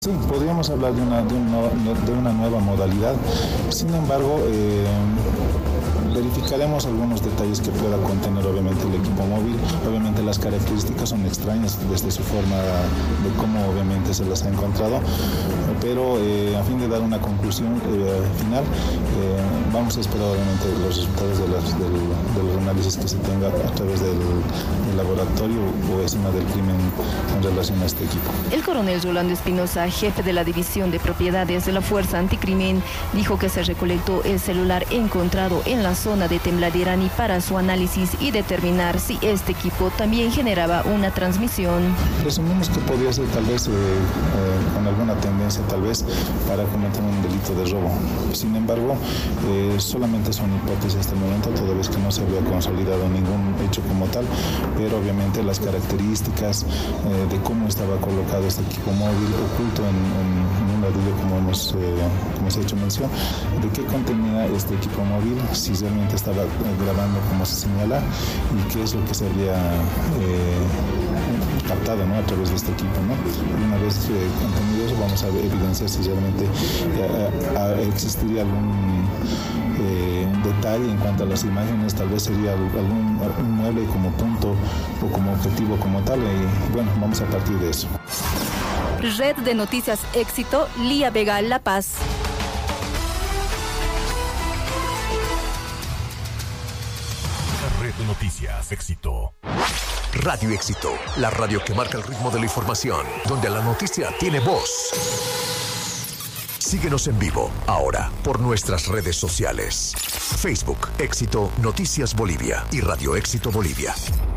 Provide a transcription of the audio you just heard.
Sí, podríamos hablar de una nueva modalidad. Sin embargo, verificaremos algunos detalles que pueda contener obviamente el equipo móvil. Obviamente las características son extrañas desde su forma de cómo obviamente se las ha encontrado, pero a fin de dar una conclusión final, vamos a esperar obviamente los resultados de los análisis que se tenga a través del laboratorio o escena del crimen en relación a este equipo. El coronel Rolando Espinosa, jefe de la División de Propiedades de la Fuerza Anticrimen, dijo que se recolectó el celular encontrado en la zona de Tembladerani para su análisis y determinar si este equipo también generaba una transmisión. Presumimos que podría ser tal vez con alguna tendencia tal vez para cometer un delito de robo. Sin embargo, solamente son hipótesis hasta el momento, toda vez que no se había consolidado ningún hecho como tal, pero obviamente las características de cómo estaba colocado este equipo móvil oculto en un ladrillo, como se ha hecho mención, de qué contenía este equipo móvil, si realmente estaba grabando como se señala y qué es lo que se había captado, ¿no?, a través de este equipo, ¿no? Una vez contenido eso, vamos a evidenciar si realmente existiría algún detalle en cuanto a las imágenes, tal vez sería algún mueble como punto o como objetivo como tal, y bueno, vamos a partir de eso. Red de Noticias Éxito, Lía Vega, La Paz. Red de Noticias Éxito. Radio Éxito, la radio que marca el ritmo de la información, donde la noticia tiene voz. Síguenos en vivo, ahora, por nuestras redes sociales. Facebook, Éxito Noticias Bolivia y Radio Éxito Bolivia.